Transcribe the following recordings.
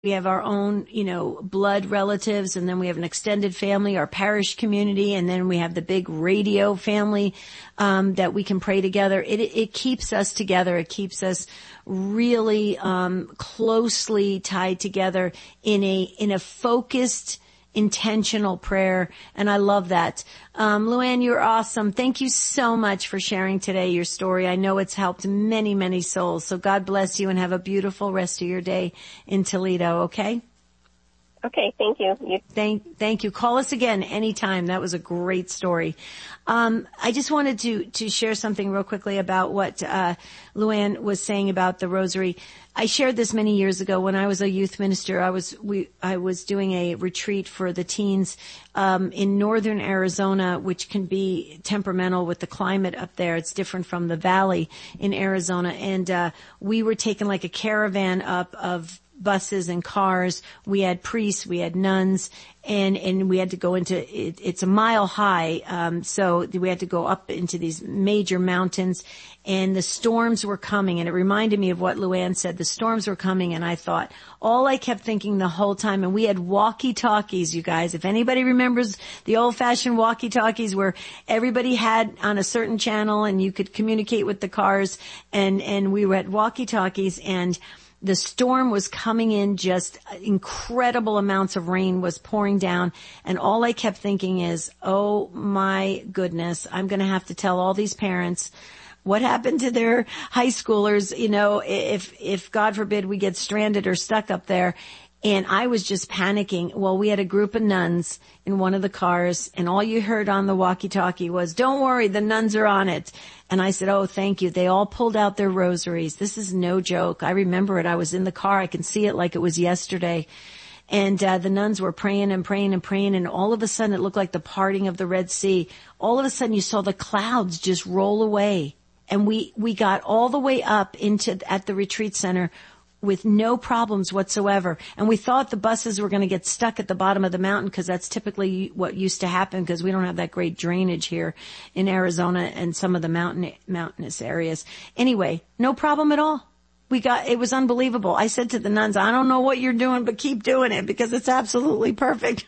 We have our own, blood relatives, and then we have an extended family, our parish community, and then we have the big radio family, that we can pray together. It keeps us together. It keeps us really, closely tied together in a focused, intentional prayer, and I love that. Luann, you're awesome. Thank you so much for sharing today your story. I know it's helped many, many souls. So God bless you and have a beautiful rest of your day in Toledo, okay? Okay, thank you. Thank you. Call us again anytime. That was a great story. I just wanted to share something real quickly about what Luann was saying about the rosary. I shared this many years ago when I was a youth minister. I was doing a retreat for the teens in northern Arizona, which can be temperamental with the climate up there. It's different from the valley in Arizona, and we were taking like a caravan up of buses and cars. We had priests, we had nuns, and we had to go into it's a mile high, so we had to go up into these major mountains, and the storms were coming, and it reminded me of what Luann said. The storms were coming, and all I kept thinking the whole time, and we had walkie-talkies, you guys. If anybody remembers the old-fashioned walkie-talkies where everybody had on a certain channel and you could communicate with the cars, and we were at walkie-talkies, and the storm was coming in, just incredible amounts of rain was pouring down. And all I kept thinking is, oh my goodness, I'm going to have to tell all these parents what happened to their high schoolers, if God forbid we get stranded or stuck up there. And I was just panicking. Well, we had a group of nuns in one of the cars, and all you heard on the walkie-talkie was, "Don't worry, the nuns are on it." And I said, "Oh, thank you." They all pulled out their rosaries. This is no joke. I remember it. I was in the car. I can see it like it was yesterday. And the nuns were praying and praying and praying, and all of a sudden it looked like the parting of the Red Sea. All of a sudden you saw the clouds just roll away. And we got all the way up at the retreat center with no problems whatsoever. And we thought the buses were going to get stuck at the bottom of the mountain, because that's typically what used to happen, because we don't have that great drainage here in Arizona and some of the mountainous areas. Anyway, no problem at all. It was unbelievable. I said to the nuns, "I don't know what you're doing, but keep doing it, because it's absolutely perfect."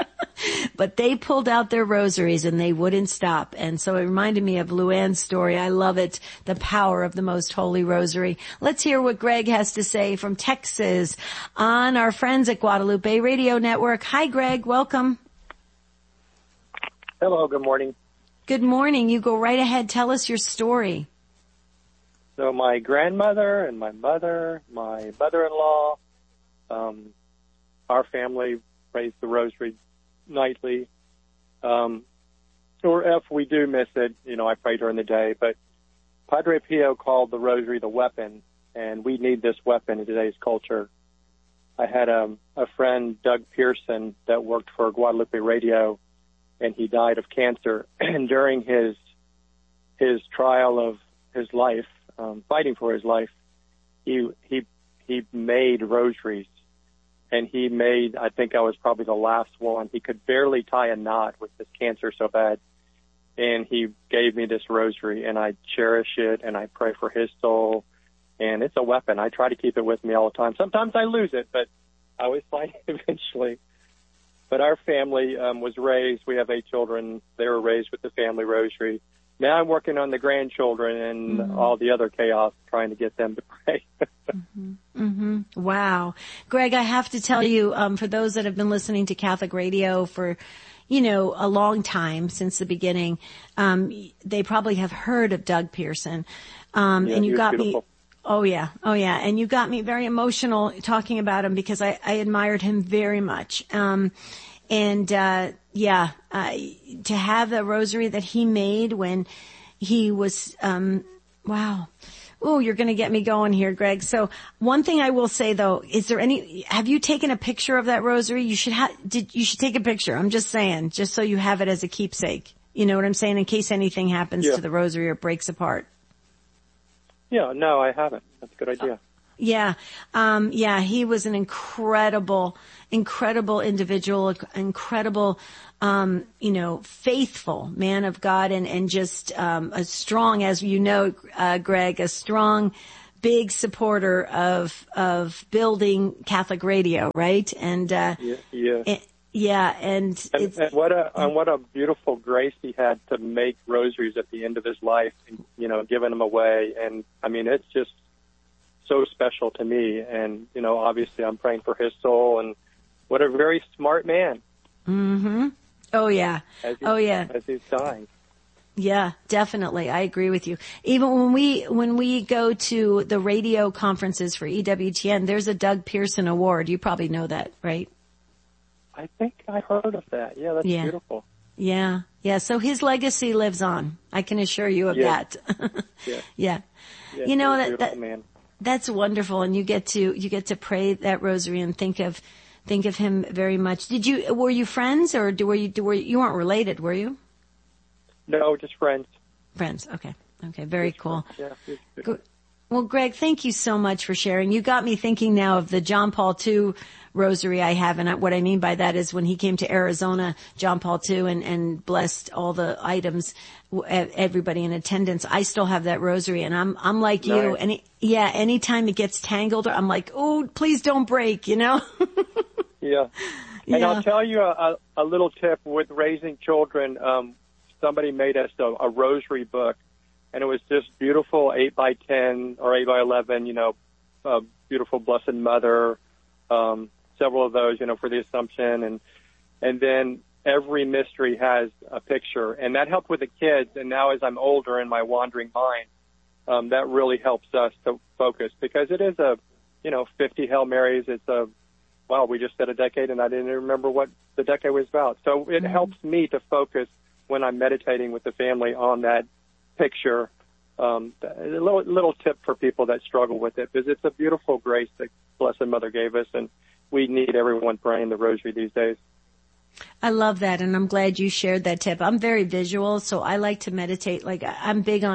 But they pulled out their rosaries and they wouldn't stop. And so it reminded me of Luann's story. I love it. The power of the Most Holy Rosary. Let's hear what Greg has to say from Texas on our friends at Guadalupe Radio Network. Hi, Greg. Welcome. Hello. Good morning. Good morning. You go right ahead. Tell us your story. So my grandmother and my mother, my mother-in-law, our family prays the rosary nightly. Or if we do miss it, I pray during the day. But Padre Pio called the rosary the weapon, and we need this weapon in today's culture. I had a friend, Doug Pearson, that worked for Guadalupe Radio, and he died of cancer. And during his trial of his life, fighting for his life, he made rosaries. And he made, I think I was probably the last one. He could barely tie a knot with his cancer so bad. And he gave me this rosary, and I cherish it, and I pray for his soul. And it's a weapon. I try to keep it with me all the time. Sometimes I lose it, but I always find it eventually. But our family was raised, we have 8 children. They were raised with the family rosary. Now I'm working on the grandchildren and all the other chaos, trying to get them to pray. Wow. Greg, I have to tell you, for those that have been listening to Catholic radio for, a long time, since the beginning, they probably have heard of Doug Pearson. And you got beautiful. Oh yeah. And you got me very emotional talking about him, because I admired him very much. To have the rosary that he made when he was, wow. Oh, you're going to get me going here, Greg. So one thing I will say though, have you taken a picture of that rosary? You should take a picture. I'm just saying, just so you have it as a keepsake. You know what I'm saying? In case anything happens to the rosary or breaks apart. Yeah, no, I haven't. That's a good idea. He was an incredible individual, incredible, faithful man of God, and just, a strong, as you know, Greg, a strong, big supporter of building Catholic radio, right? And and what a beautiful grace he had to make rosaries at the end of his life, and, you know, giving them away. And I mean, it's just so special to me. And, you know, obviously I'm praying for his soul, and what a very smart man. Mm-hmm. Oh yeah. As he's dying. Yeah, definitely. I agree with you. Even when we go to the radio conferences for EWTN, there's a Doug Pearson Award. You probably know that, right? I think I heard of that. Yeah, that's beautiful. Yeah. So his legacy lives on. I can assure you of that. Yeah. You know, that's wonderful, and you get to pray that rosary and think of him very much. Were you friends, or you weren't related, were you? No, just friends. Friends. Okay. Very cool. Yeah. Good. Well, Greg, thank you so much for sharing. You got me thinking now of the John Paul II rosary I have, and what I mean by that is when he came to Arizona, John Paul II, and blessed all the items, everybody in attendance. I still have that rosary, and I'm like you. Nice. Anytime it gets tangled, I'm like, oh, please don't break, you know? Yeah. And I'll tell you a little tip with raising children. Somebody made us a rosary book, and it was just beautiful 8x10 or 8x11, you know, beautiful Blessed Mother, several of those, you know, for the Assumption, and then every mystery has a picture, and that helped with the kids. And now as I'm older in my wandering mind, that really helps us to focus, because it is 50 Hail Marys. It's we just said a decade, and I didn't even remember what the decade was about. So it helps me to focus when I'm meditating with the family on that picture. A little tip for people that struggle with it, because it's a beautiful grace that Blessed Mother gave us, and we need everyone praying the rosary these days. I love that, and I'm glad you shared that tip. I'm very visual, so I like to meditate. Like, I'm big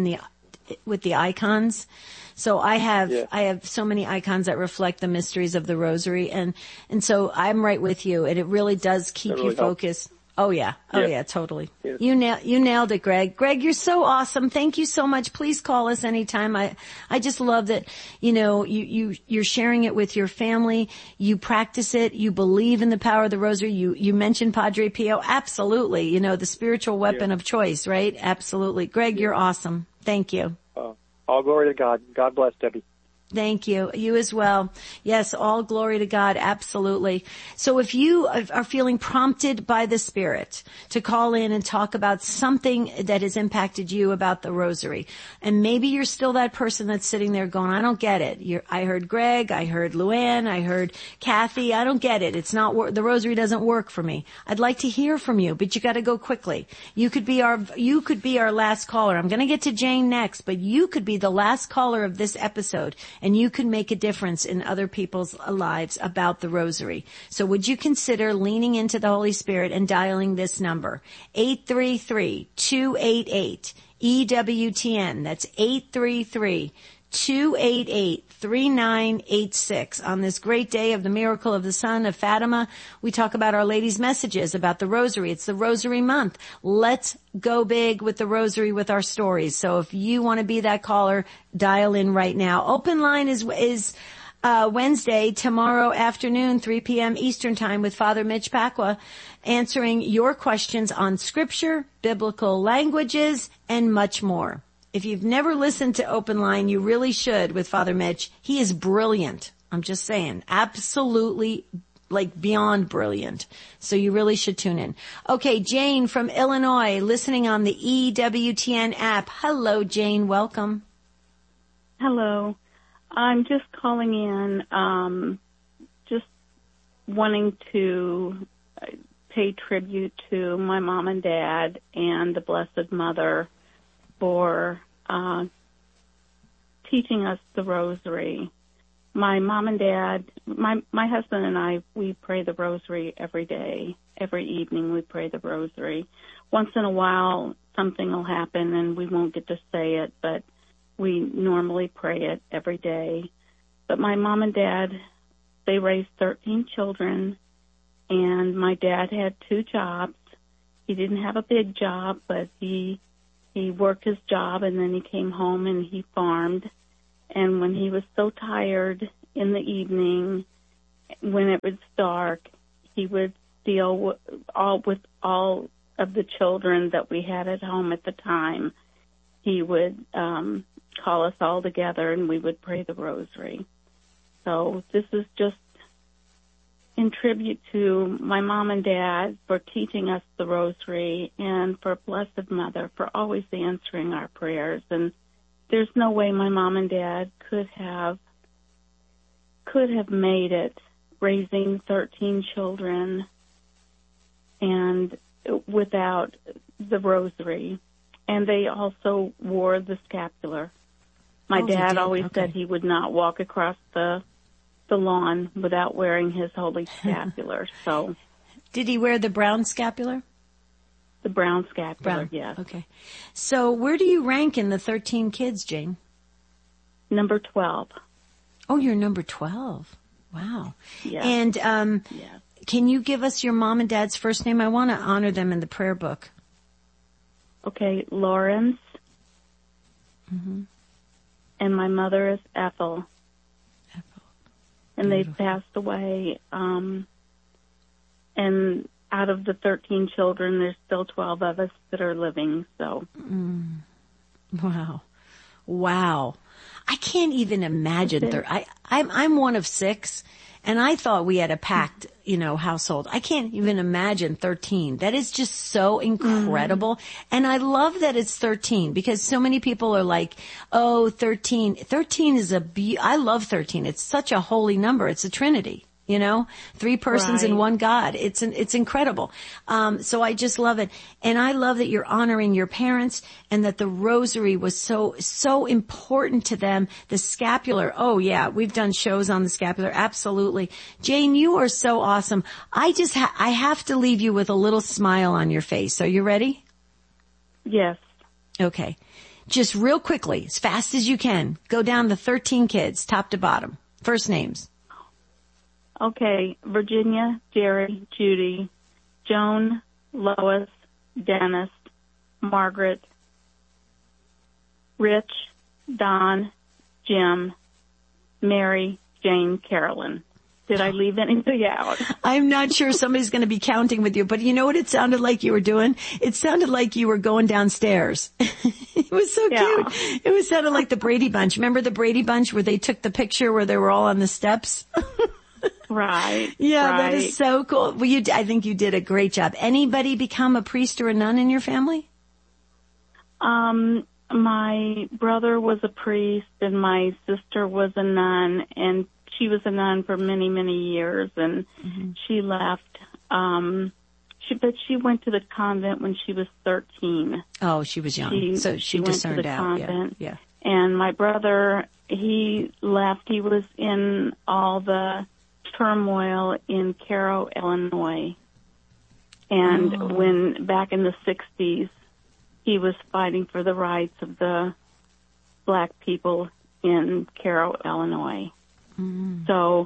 with the icons. So I have so many icons that reflect the mysteries of the rosary, and so I'm right with you, and it really does keep you focused. Helps. Oh yeah, totally. Yes. You nailed it, Greg. Greg, you're so awesome. Thank you so much. Please call us anytime. I just love that, you know, you're sharing it with your family. You practice it. You believe in the power of the rosary. You mentioned Padre Pio. Absolutely. You know, the spiritual weapon of choice, right? Absolutely. Greg, you're awesome. Thank you. All glory to God. God bless, Debbie. Thank you. You as well. Yes, all glory to God. Absolutely. So if you are feeling prompted by the Spirit to call in and talk about something that has impacted you about the rosary, and maybe you're still that person that's sitting there going, I don't get it. I heard Greg, I heard Luann, I heard Kathy. I don't get it. It's not, the rosary doesn't work for me. I'd like to hear from you, but you got to go quickly. You could be our last caller. I'm going to get to Jane next, but you could be the last caller of this episode, and you can make a difference in other people's lives about the rosary. So would you consider leaning into the Holy Spirit and dialing this number, 833-288-EWTN. That's 833-288-3986. On this great day of the miracle of the Son of Fatima, we talk about Our Lady's messages about the rosary. It's the Rosary Month. Let's go big with the rosary with our stories. So if you want to be that caller, dial in right now. Open line is Wednesday, tomorrow afternoon, 3 p.m. Eastern Time, with Father Mitch Pacwa, answering your questions on Scripture, biblical languages, and much more. If you've never listened to Open Line, you really should with Father Mitch. He is brilliant. I'm just saying. Absolutely, like, beyond brilliant. So you really should tune in. Okay, Jane from Illinois, listening on the EWTN app. Hello, Jane. Welcome. Hello. I'm just calling in, just wanting to pay tribute to my mom and dad and the Blessed Mother for teaching us the rosary. My mom and dad, my husband and I, we pray the rosary every day. Every evening we pray the rosary. Once in a while something will happen and we won't get to say it, but we normally pray it every day. But my mom and dad, they raised 13 children, and my dad had 2 jobs. He didn't have a big job, but he worked his job, and then he came home and he farmed. And when he was so tired in the evening, when it was dark, he would deal with all of the children that we had at home at the time. He would call us all together, and we would pray the rosary. So this is just in tribute to my mom and dad for teaching us the rosary, and for Blessed Mother for always answering our prayers. And there's no way my mom and dad could have made it, raising 13 children and without the rosary. And they also wore the scapular. My dad always said he would not walk across the lawn without wearing his holy scapular. So, did he wear the brown scapular? The brown scapular, yes. Okay. So where do you rank in the 13 kids, Jane? Number 12. Oh, you're number 12. Wow. Yeah. And yes. Can you give us your mom and dad's first name? I want to honor them in the prayer book. Okay, Lawrence. Mm-hmm. And my mother is Ethel. And they've passed away. And out of the 13 children, there's still 12 of us that are living. So, Wow. I can't even imagine. I'm one of 6, and I thought we had a packed, household. I can't even imagine 13. That is just so incredible. And I love that it's 13, because so many people are like, oh, 13. 13 is I love 13. It's such a holy number. It's a Trinity. 3 persons in one God. It's incredible. So I just love it. And I love that you're honoring your parents, and that the rosary was so important to them. The scapular. Oh yeah. We've done shows on the scapular. Absolutely. Jane, you are so awesome. I have to leave you with a little smile on your face. Are you ready? Yes. Okay. Just real quickly, as fast as you can, go down the 13 kids, top to bottom. First names. Okay, Virginia, Jerry, Judy, Joan, Lois, Dennis, Margaret, Rich, Don, Jim, Mary, Jane, Carolyn. Did I leave anybody out? I'm not sure. Somebody's going to be counting with you, but you know what it sounded like you were doing? It sounded like you were going downstairs. It was so cute. It sounded like the Brady Bunch. Remember the Brady Bunch where they took the picture where they were all on the steps? Right. Yeah, right. That is so cool. Well, I think you did a great job. Anybody become a priest or a nun in your family? My brother was a priest, and my sister was a nun, and she was a nun for many, many years, and she left. But she went to the convent when she was 13. Oh, she was young, so she discerned went to the out. Convent. Yeah. And my brother, he left. He was in all the turmoil in Cairo, Illinois. And when back in the 60s, he was fighting for the rights of the black people in Cairo, Illinois. So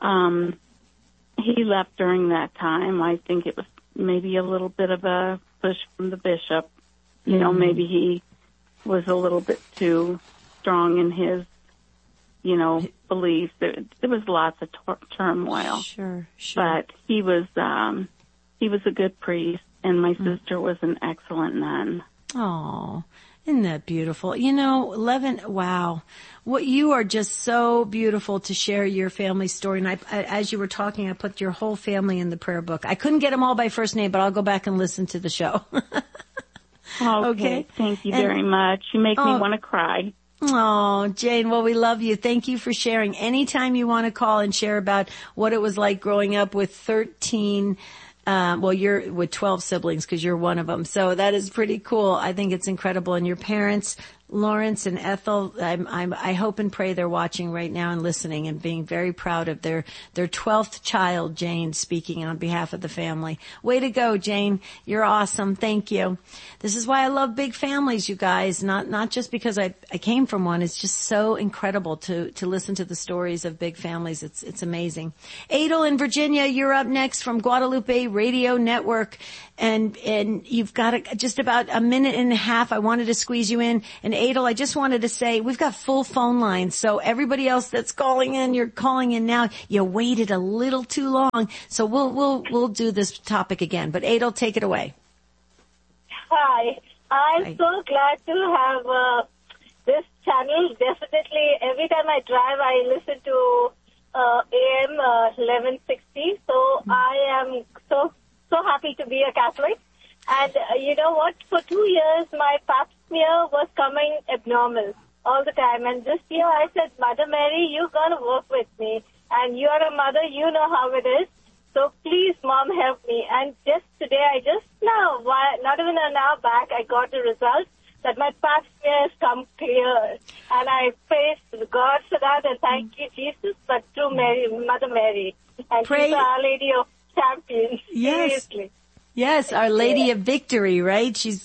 he left during that time. I think it was maybe a little bit of a push from the bishop. Maybe he was a little bit too strong in his beliefs. There was lots of turmoil. Sure. But he was a good priest, and my sister was an excellent nun. Oh, isn't that beautiful? Levin, wow. You are just so beautiful to share your family story. And as you were talking, I put your whole family in the prayer book. I couldn't get them all by first name, but I'll go back and listen to the show. Okay. Thank you very much. You make me want to cry. Oh, Jane, well, we love you. Thank you for sharing. Anytime you want to call and share about what it was like growing up with 13, you're with 12 siblings because you're one of them. So that is pretty cool. I think it's incredible. And your parents, Lawrence and Ethel, I hope and pray they're watching right now and listening and being very proud of their 12th child, Jane, speaking on behalf of the family. Way to go, Jane. You're awesome. Thank you. This is why I love big families, you guys. Not just because I came from one. It's just so incredible to listen to the stories of big families. It's amazing. Adel in Virginia, you're up next from Guadalupe Radio Network. and you've got just about a minute and a half. I wanted to squeeze you in. And Adel, I just wanted to say we've got full phone lines. So everybody else that's calling in, you're calling in now. You waited a little too long. So we'll do this topic again. But Adel, take it away. Hi. I'm so glad to have this channel. Definitely, every time I drive, I listen to AM 1160. So I am so happy to be a Catholic. And you know what? For 2 years, my pap smear was coming abnormal all the time. And this year, I said, Mother Mary, you're going to work with me. And you are a mother. You know how it is. So please, Mom, help me. And just today, not even an hour back, I got a result that my pap smear has come clear. And I praise God for that and thank you, Jesus, but through Mary, Mother Mary. And she's Our Lady of Champions. Yes. Seriously. Yes, Our Lady of Victory, right? She's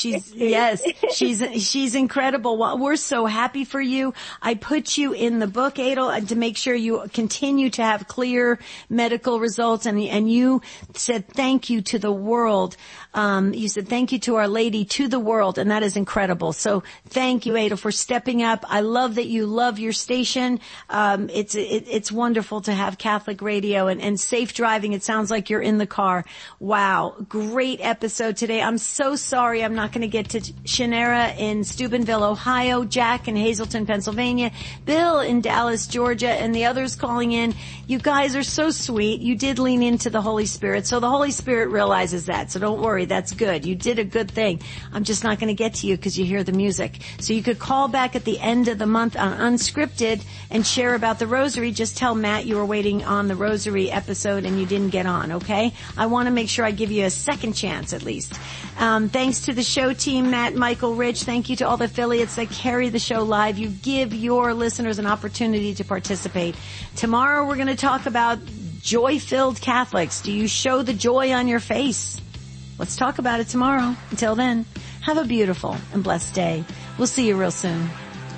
incredible. Well, we're so happy for you. I put you in the book, Adel, to make sure you continue to have clear medical results. And you said thank you to the world. You said thank you to Our Lady, to the world, and that is incredible. So thank you, Adel, for stepping up. I love that you love your station. It's wonderful to have Catholic radio and safe driving. It sounds like you're in the car. Wow. Great episode today. I'm so sorry I'm not going to get to Shanera in Steubenville, Ohio, Jack in Hazleton, Pennsylvania, Bill in Dallas, Georgia, and the others calling in. You guys are so sweet. You did lean into the Holy Spirit, so the Holy Spirit realizes that, so don't worry. That's good. You did a good thing. I'm just not going to get to you because you hear the music. So you could call back at the end of the month on Unscripted and share about the Rosary. Just tell Matt you were waiting on the Rosary episode and you didn't get on, okay? I want to make sure I give you a second chance at least. Thanks to the show team, Matt, Michael, Rich. Thank you to all the affiliates that carry the show live. You give your listeners an opportunity to participate. Tomorrow we're going to talk about joy-filled Catholics. Do you show the joy on your face? Let's talk about it tomorrow. Until then, have a beautiful and blessed day. We'll see you real soon.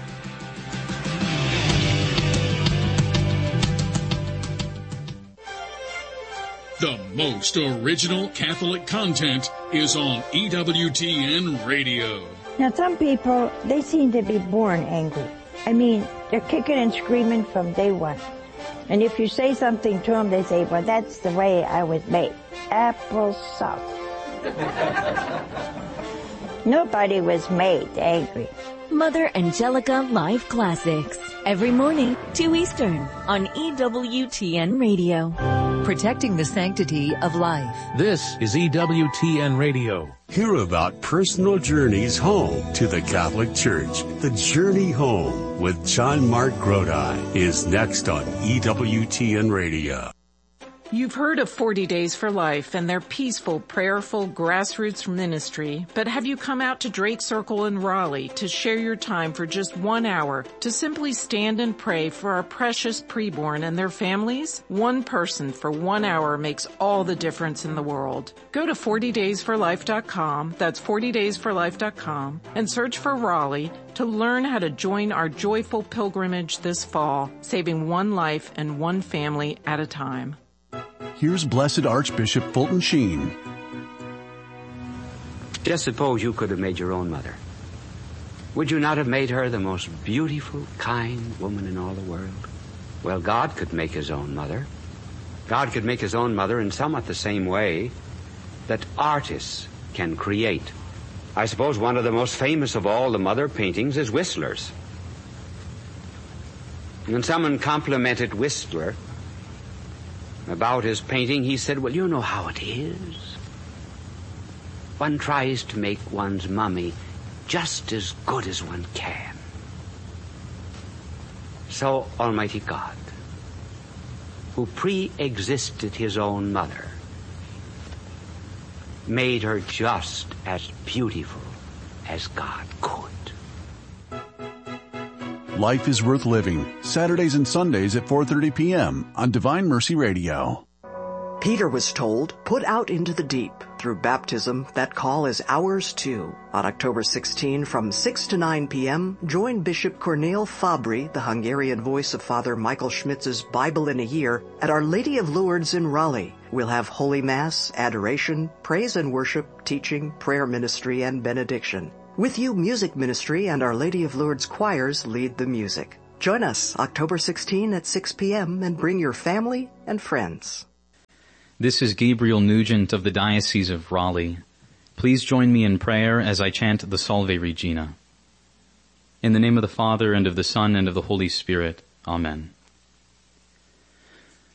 The most original Catholic content is on EWTN Radio. Now, some people, they seem to be born angry. I mean, they're kicking and screaming from day one. And if you say something to them, they say, well, that's the way I was made. Applesauce. Nobody was made angry. Mother Angelica Live Classics. Every morning, 2 Eastern, on EWTN Radio. Protecting the sanctity of life. This is EWTN Radio. Hear about personal journeys home to the Catholic Church. The Journey Home with John Mark Grodi is next on EWTN Radio. You've heard of 40 Days for Life and their peaceful, prayerful grassroots ministry, but have you come out to Drake Circle in Raleigh to share your time for just 1 hour to simply stand and pray for our precious preborn and their families? One person for 1 hour makes all the difference in the world. Go to 40daysforlife.com, that's 40daysforlife.com, and search for Raleigh to learn how to join our joyful pilgrimage this fall, saving one life and one family at a time. Here's Blessed Archbishop Fulton Sheen. Just suppose you could have made your own mother. Would you not have made her the most beautiful, kind woman in all the world? Well, God could make his own mother. God could make his own mother in somewhat the same way that artists can create. I suppose one of the most famous of all the mother paintings is Whistler's. When someone complimented Whistler about his painting, he said, well, you know how it is. One tries to make one's mummy just as good as one can. So Almighty God, who pre-existed his own mother, made her just as beautiful as God could. Life is Worth Living, Saturdays and Sundays at 4:30 p.m. on Divine Mercy Radio. Peter was told, "Put out into the deep." Through baptism, that call is ours too. On October 16 from 6 to 9 p.m., join Bishop Cornel Fabri, the Hungarian voice of Father Michael Schmitz's Bible in a Year, at Our Lady of Lourdes in Raleigh. We'll have Holy Mass, adoration, praise and worship, teaching, prayer ministry, and benediction. With You Music Ministry and Our Lady of Lourdes choirs lead the music. Join us October 16 at 6 p.m. and bring your family and friends. This is Gabriel Nugent of the Diocese of Raleigh. Please join me in prayer as I chant the Salve Regina. In the name of the Father, and of the Son, and of the Holy Spirit. Amen.